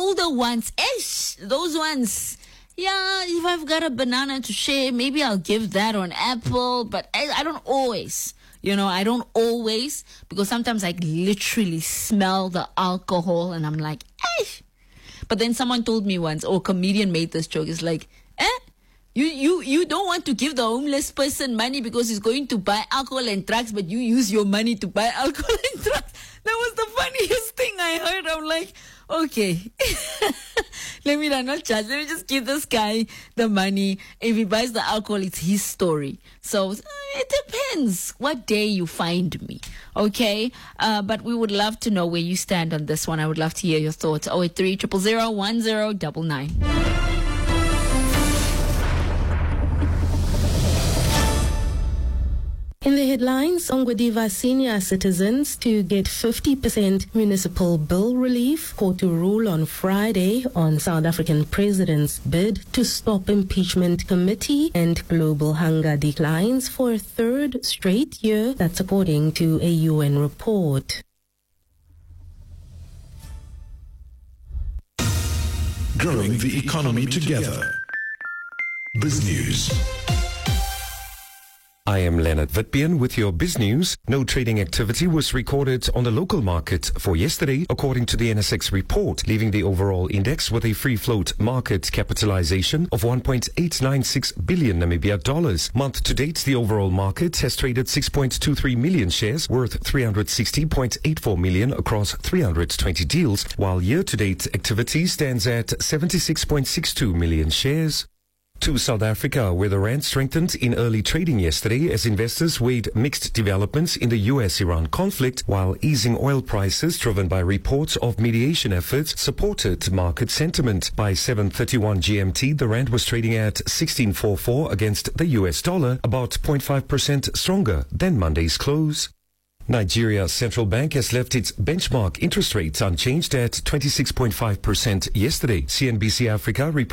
older ones, those ones. Yeah, if I've got a banana to share, maybe I'll give that or an apple, but I don't always. I don't always, because sometimes I literally smell the alcohol and I'm like, But then someone told me once, or a comedian made this joke, it's like, You don't want to give the homeless person money because he's going to buy alcohol and drugs, but you use your money to buy alcohol and drugs. That was the funniest thing I heard. I'm like, okay, let me not judge. Let me just give this guy the money. If he buys the alcohol, it's his story. So it depends what day you find me. Okay, but we would love to know where you stand on this one. I would love to hear your thoughts. 083 000 1099. In the headlines, Ongwediva senior citizens to get 50% municipal bill relief. Court to rule on Friday on South African president's bid to stop impeachment committee, and global hunger declines for a third straight year. That's according to a UN report. Growing the economy together. BizNews. I am Leonard Witbian with your BizNews. No trading activity was recorded on the local market for yesterday, according to the NSX report, leaving the overall index with a free float market capitalization of 1.896 billion Namibia dollars. Month to date, the overall market has traded 6.23 million shares worth 360.84 million across 320 deals, while year-to-date activity stands at 76.62 million shares. To South Africa, where the rand strengthened in early trading yesterday as investors weighed mixed developments in the US-Iran conflict, while easing oil prices driven by reports of mediation efforts supported market sentiment. By 7:31 GMT, the rand was trading at 16.44 against the US dollar, about 0.5% stronger than Monday's close. Nigeria's central bank has left its benchmark interest rates unchanged at 26.5% yesterday. CNBC Africa reported